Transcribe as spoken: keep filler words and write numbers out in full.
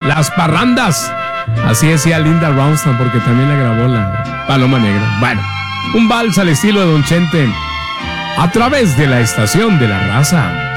Las parrandas. Así decía Linda Ronstadt, porque también la grabó la Paloma Negra. Bueno, un vals al estilo de Don Chente, a través de la estación de la raza.